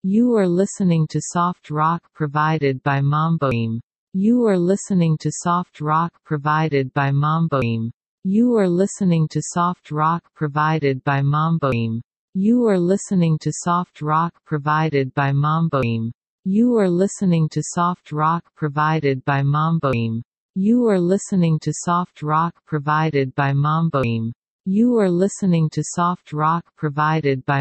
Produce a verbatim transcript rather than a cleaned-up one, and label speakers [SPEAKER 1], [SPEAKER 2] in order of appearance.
[SPEAKER 1] You are listening to soft rock provided by Mamboim. You are listening to soft rock provided by Mamboim. You are listening to soft rock provided by Mamboim. You are listening to soft rock provided by Mamboim. You are listening to soft rock provided by Mamboim. You are listening to soft rock provided by Mamboim. You are listening to soft rock provided by